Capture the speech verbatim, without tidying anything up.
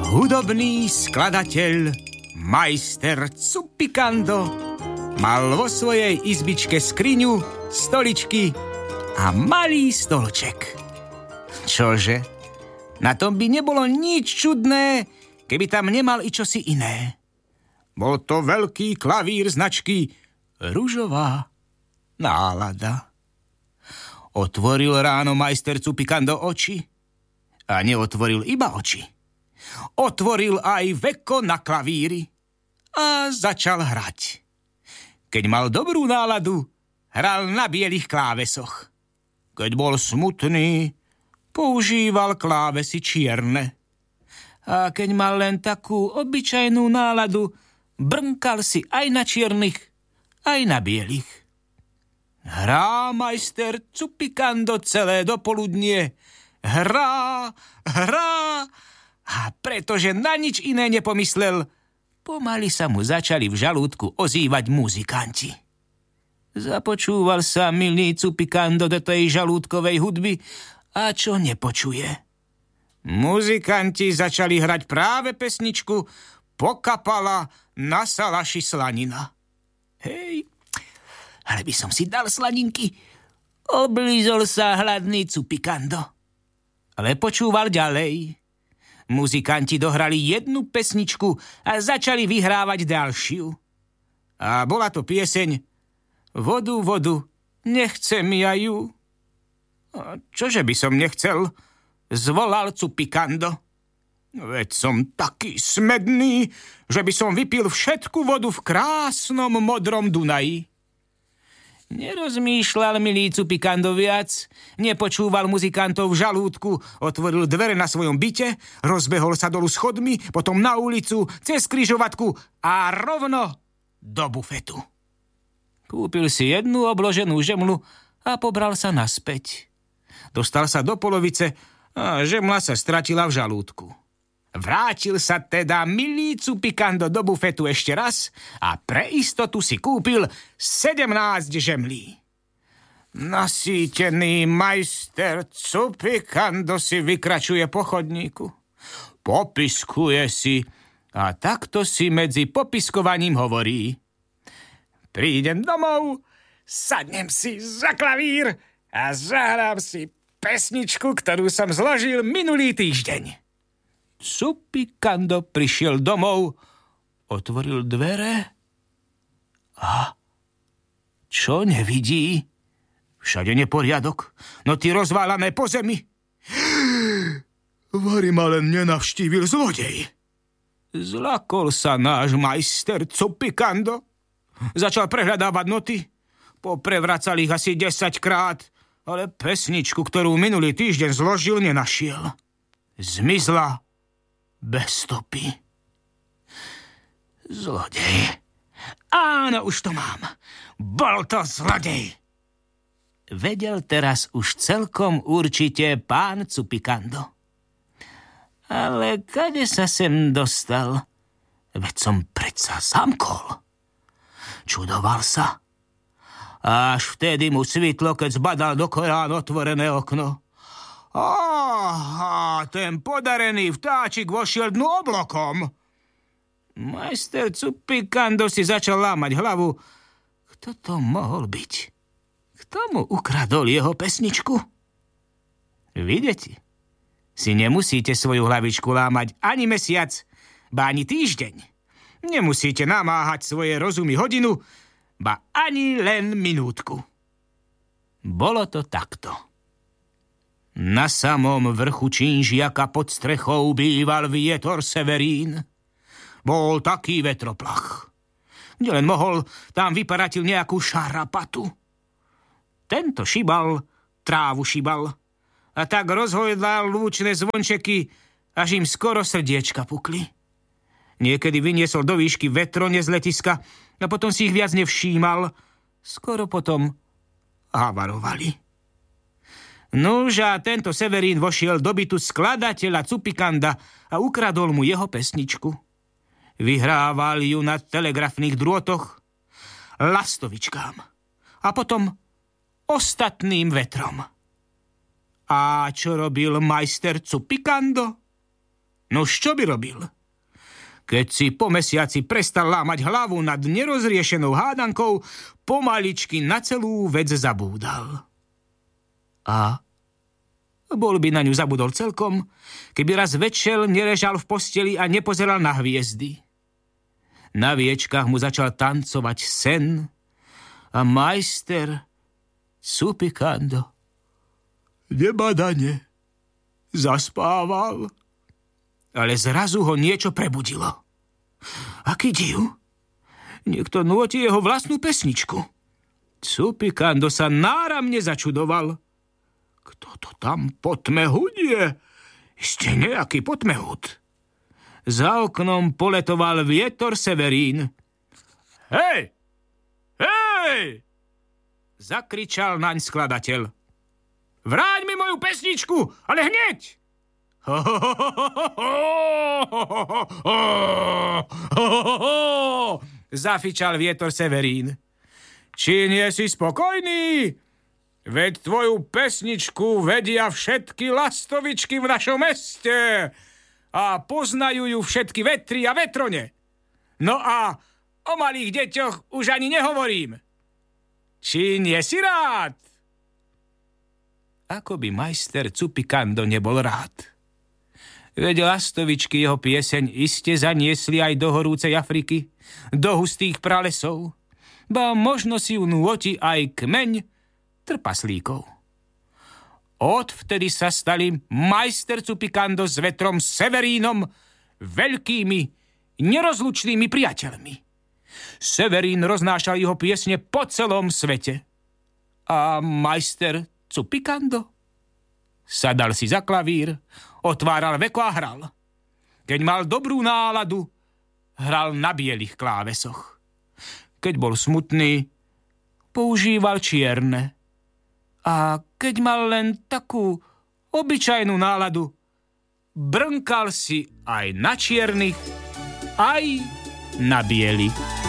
Hudobný skladateľ majster Cupikando mal vo svojej izbičke skriňu, stoličky a malý stolček. Čože? Na tom by nebolo nič čudné, keby tam nemal i čosi iné. Bol to veľký klavír značky Ružová nálada. Otvoril ráno majster Cupikando oči a neotvoril iba oči. Otvoril aj veko na klavíri a začal hrať. Keď mal dobrú náladu, hral na bielých klávesoch. Keď bol smutný, používal klávesy čierne. A keď mal len takú obyčajnú náladu, brnkal si aj na čiernych, aj na bielých. Hrá majster Cupikando celé dopoludnie. Hrá, hrá. A pretože na nič iné nepomyslel, pomaly sa mu začali v žalúdku ozývať muzikanti. Započúval sa milý Cupikando do tej žalúdkovej hudby a čo nepočuje. Muzikanti začali hrať práve pesničku Pokapala na salaši slanina. Hej, ale by som si dal slaninky. Oblízol sa hladný Cupikando. Ale počúval ďalej. Muzikanti dohrali jednu pesničku a začali vyhrávať ďalšiu. A bola to pieseň Vodu, vodu, nechcem ja ju. A čože by som nechcel? Zvolal Cupikando. Veď som taký smedný, že by som vypil všetku vodu v krásnom modrom Dunaji. Nerozmýšľal milý Cupikando viac, nepočúval muzikantov v žalúdku, otvoril dvere na svojom byte, rozbehol sa dolu schodmi, potom na ulicu, cez križovatku a rovno do bufetu. Kúpil si jednu obloženú žemlu a pobral sa naspäť. Dostal sa do polovice a žemla sa stratila v žalúdku. Vrátil sa teda milý Cupikando do bufetu ešte raz a pre istotu si kúpil sedemnásť žemlí. Nasýtený majster Cupikando si vykračuje po chodníku. Popiskuje si a takto si medzi popiskovaním hovorí. Prídem domov, sadnem si za klavír a zahrám si pesničku, ktorú som zložil minulý týždeň. Cupikando prišiel domov, otvoril dvere a čo nevidí? Všade neporiadok, noty rozválané po zemi. Vari ma len nenavštívil zlodej. Zlakol sa náš majster Cupikando. Začal prehľadávať noty. Poprevracal ich asi desaťkrát, ale pesničku, ktorú minulý týždeň zložil, nenašiel. Zmizla bez stopy. Zlodej. Áno, už to mám. Bol to zlodej. Vedel teraz už celkom určite pán Cupikando. Ale kade sa sem dostal? Veď som predsa zamkol. Čudoval sa. Až vtedy mu svitlo, keď zbadal do korán otvorené okno. Aha, ten podarený vtáčik vošiel dnu oblokom. Majster Cupikando si začal lámať hlavu. Kto to mohol byť? Kto mu ukradol jeho pesničku? Vidíte? Si nemusíte svoju hlavičku lámať ani mesiac, ba ani týždeň. Nemusíte namáhať svoje rozumy hodinu, ba ani len minútku. Bolo to takto. Na samom vrchu čínžiaka pod strechou býval vietor Severín. Bol taký vetroplach. Kde len mohol, tam vyparatil nejakú šarapatu. Tento šibal, trávu šibal a tak rozhojdal lúčne zvončeky, až im skoro srdiečka pukli. Niekedy vyniesol do výšky vetrone z letiska a potom si ich viac nevšímal. Skoro potom havarovali. Nuž a tento Severín vošiel do bytu skladateľa Cupikanda a ukradol mu jeho pesničku. Vyhrával ju na telegrafných drôtoch lastovičkám a potom ostatným vetrom. A čo robil majster Cupikando? Nož čo by robil? Keď si po mesiaci prestal lámať hlavu nad nerozriešenou hádankou, pomaličky na celú vec zabúdal. A bol by na ňu zabudol celkom, keby raz večer nerežal v posteli a nepozeral na hviezdy. Na viečkách mu začal tancovať sen a majster Cupicando nebadane zaspával. Ale zrazu ho niečo prebudilo. Aký div? Niekto nôti jeho vlastnú pesničku. Cupicando sa náramne začudoval. Kto to tam po tme hudie? Ešte nejaký potmehud. Za oknom poletoval vietor Severín. Hej! Hej! Zakričal naň skladateľ. Vráť mi moju pesničku, ale hneď! Ho, ho, ho, ho, ho, ho, ho, ho, ho, zafičal vietor Severín. Či nie si spokojný? Veď tvoju pesničku vedia všetky lastovičky v našom meste a poznajú ju všetky vetry a vetrone. No a o malých deťoch už ani nehovorím. Či nie si rád? Ako by majster Cupicando nebol rád. Veď lastovičky jeho pieseň iste zaniesli aj do horúcej Afriky, do hustých pralesov, ba možno si ju nôti aj kmeň trpaslíkov. Odvtedy sa stali majster Cupicando s vetrom Severínom veľkými, nerozlučnými priateľmi. Severín roznášal jeho piesne po celom svete. A majster Cupicando sadal si za klavír, otváral veko a hral. Keď mal dobrú náladu, hral na bielých klávesoch. Keď bol smutný, používal čierne. A keď mal len takú obyčajnú náladu, brnkal si aj na čiernych, aj na bielých.